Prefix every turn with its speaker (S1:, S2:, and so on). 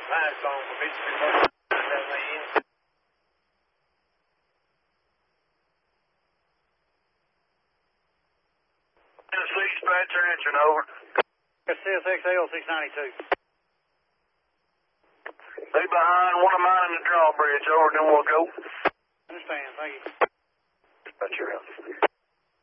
S1: Pass on for Mississippi.
S2: Tennessee dispatcher answering over.
S3: CSXL 692.
S2: Be behind one of mine in the drawbridge, over, then we'll go.
S3: Understand, thank you.
S2: Dispatcher out.